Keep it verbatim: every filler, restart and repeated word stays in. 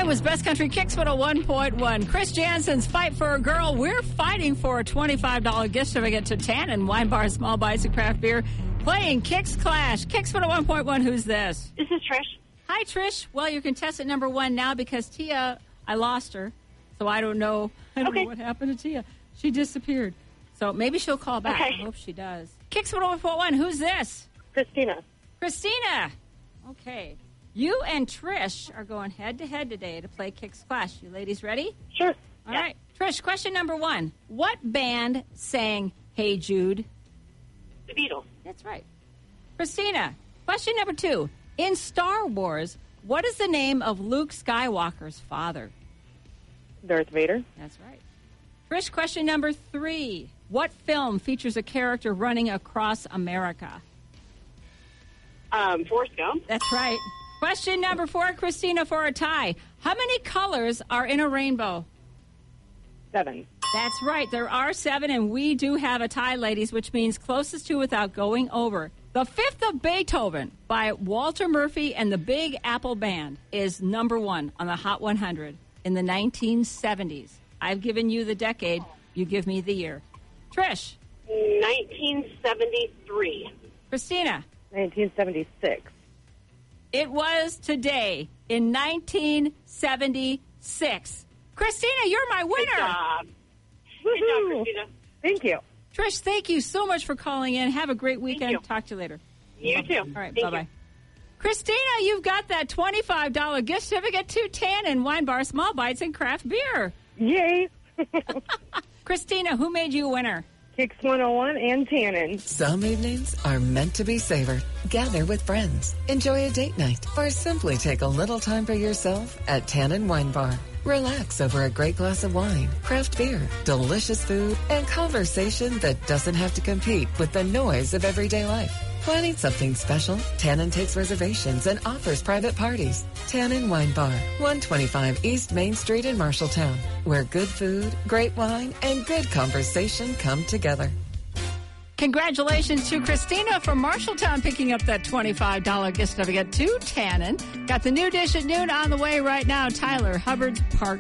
It was Best Country Kicks one oh one point one. Chris Jansen's Fight for a Girl. We're fighting for a twenty-five dollars gift certificate to Tannen Wine Bar, Small Bites, and Craft Beer. Playing Kicks Clash. Kicks one oh one point one. Who's this? This is Trish. Hi, Trish. Well, you're contestant number one now because Tia, I lost her. So I don't know. I don't okay. know what happened to Tia. She disappeared. So maybe she'll call back. Okay. I hope she does. Kicks one oh one point one. Who's this? Christina. Christina. Okay. You and Trish are going head-to-head today to play Kicks Clash. You ladies ready? Sure. All yeah. right. Trish, question number one. What band sang Hey Jude? The Beatles. That's right. Christina, question number two. In Star Wars, what is the name of Luke Skywalker's father? Darth Vader. That's right. Trish, question number three. What film features a character running across America? Um, Forrest Gump. That's right. Question number four, Christina, for a tie. How many colors are in a rainbow? Seven. That's right. There are seven, and we do have a tie, ladies, which means closest to without going over. The Fifth of Beethoven by Walter Murphy and the Big Apple Band is number one on the Hot one hundred in the nineteen seventies. I've given you the decade. You give me the year. Trish. nineteen seventy-three. Christina. nineteen seventy-six. It was today in nineteen seventy-six. Christina, you're my winner. Good job. Good job, Christina. Thank you. Trish, thank you so much for calling in. Have a great weekend. Talk to you later. You too. All right, Thank bye-bye. you. Christina, you've got that twenty-five dollars gift certificate to Tannen Wine Bar, Small Bites, and Craft Beer. Yay. Christina, who made you a winner? Kicks one oh one and Tannen. Some evenings are meant to be savored. Gather with friends, enjoy a date night, or simply take a little time for yourself at Tannen Wine Bar. Relax over a great glass of wine, craft beer, delicious food, and conversation that doesn't have to compete with the noise of everyday life. Planning something special? Tannen takes reservations and offers private parties. Tannen Wine Bar, one twenty-five East Main Street in Marshalltown, where good food, great wine, and good conversation come together. Congratulations to Christina from Marshalltown picking up that twenty-five dollars gift certificate to Tannen. Got the new dish at noon on the way right now. Tyler Hubbard's Park